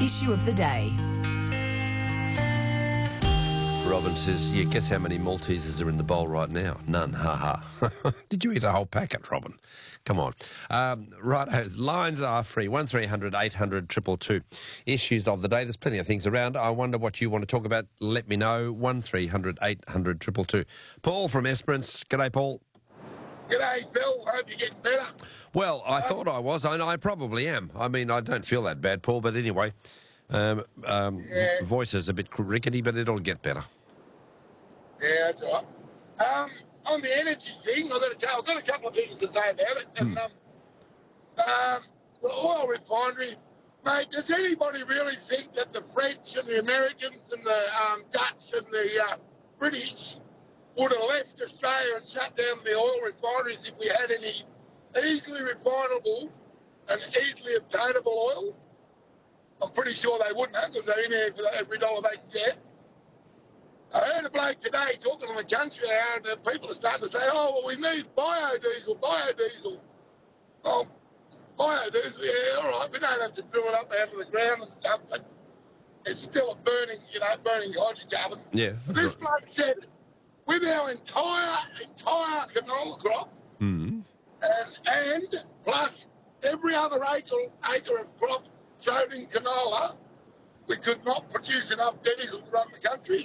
Issue of the day. Robin says, yeah, guess how many Maltesers are in the bowl right now? None, ha. Did you eat a whole packet, Robin? Come on. Right, lines are free, 1300 800 222. Issues of the day, there's plenty of things around. I wonder what you want to talk about. Let me know, 1300 800 222. Paul from Esperance. G'day, Paul. G'day, Bill. Hope you're getting better. Well, I thought I was, and I probably am. I mean, I don't feel that bad, Paul, but anyway, voice is a bit rickety, but it'll get better. Yeah, that's all right. On the energy thing, I've got a couple of things to say about it. And, the oil refinery, mate, does anybody really think that the French and the Americans and the Dutch and the British would have left Australia and shut down the oil refineries if we had any easily refinable and easily obtainable oil? I'm pretty sure they wouldn't have, because they're in there for every dollar they can get. I heard a bloke today talking on the country hour, and the people are starting to say, oh, well, we need biodiesel. Oh, biodiesel, yeah, all right, we don't have to drill it up out of the ground and stuff, but it's still a burning hydrocarbon. Yeah. This bloke said, with our entire canola crop, and plus every other acre of crop sown in canola, we could not produce enough diesel to run the country.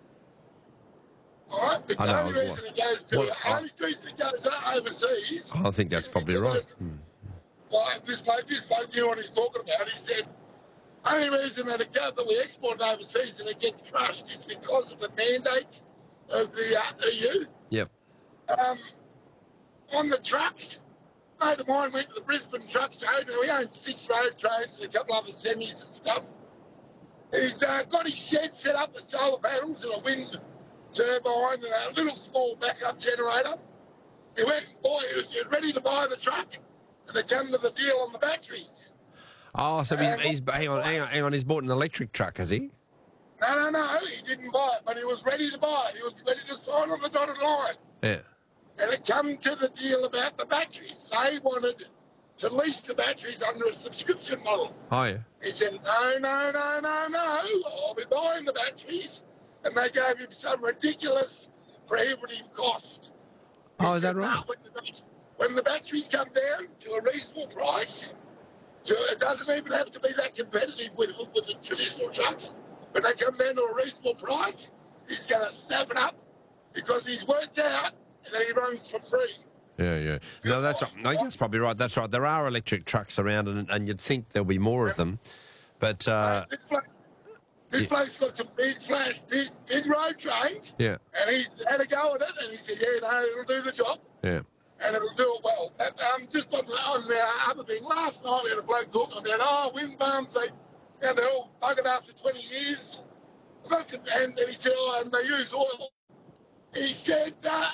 All right, the only reason it goes to only reason it goes overseas. I think that's probably right. Well, this bloke knew what he's talking about. He said, only reason that we export it overseas and it gets crushed is because of the mandate of the EU. Yep. On the trucks, a mate of mine went to the Brisbane truck show. Now, he owns 6 road trains and a couple other semis and stuff. He's got his shed set up with solar panels and a wind turbine and a little small backup generator. He went and bought it. He was ready to buy the truck, and they come to the deal on the batteries. Oh, so he's hang on, he's bought an electric truck, has he? No, he didn't buy it, but he was ready to buy it. He was ready to sign on the dotted line. Yeah. And it come to the deal about the batteries. They wanted to lease the batteries under a subscription model. Oh, yeah. He said, no, I'll be buying the batteries. And they gave him some ridiculous prohibitive cost. Oh, is that right? When the batteries come down to a reasonable price, it doesn't even have to be that competitive with the traditional trucks. When they come down to a reasonable price, he's going to snap it up because he's worked out that he runs for free. Yeah. No, that's right. No, that's probably right. That's right. There are electric trucks around, and you'd think there'll be more of them. But this bloke's got some big road trains. Yeah. And he's had a go at it, and he said, yeah, no, it'll do the job. Yeah. And it'll do it well. Just on the other thing, last night we had a bloke talking about, wind farms, they're all buggered after 20 years. And he said, and they use oil. He said,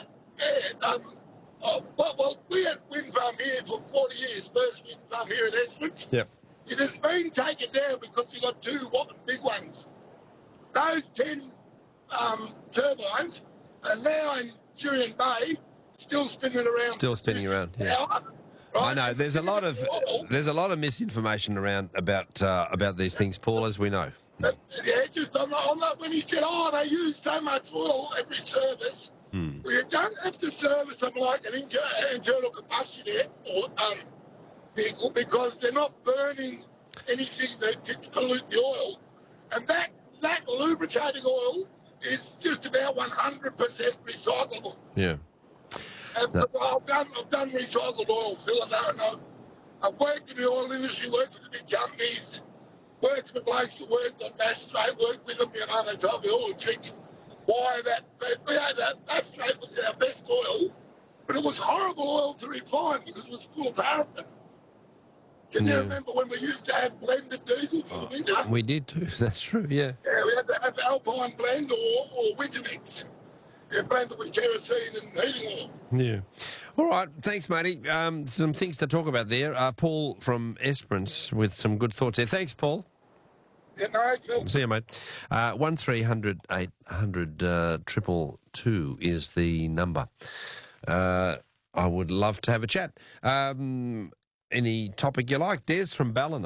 well, we had wind farm here for 40 years, first wind farm here in Esperance. Yep. It has been taken down because we got 2 big ones. Those 10 turbines are now in Jurien Bay, still spinning around. Yeah. Right? I know. There's a lot of misinformation around about these things, Paul, as we know. But, just on that, when he said, they use so much oil every service, we don't have to service them like an internal combustion vehicle because they're not burning anything to pollute the oil. And that lubricating oil is just about 100% recyclable. Yeah. I've done recycled oil, Phil, and I've worked in the oil industry, worked with the big companies, worked with blokes that worked on Bass Strait, worked with them, they told me all the tricks. Why that Bass Strait was our best oil, but it was horrible oil to refine because it was full of paraffin. Can you remember when we used to have blended diesel for the winter? We did too, that's true, yeah. Yeah, we had to have Alpine blend or winter mix. Blended with kerosene and heating oil. Yeah. All right, thanks, matey. Some things to talk about there. Paul from Esperance with some good thoughts there. Thanks, Paul. Yeah, no, Phil. See you, mate. 1300 800 222 is the number. I would love to have a chat. Any topic you like. Des from Ballina.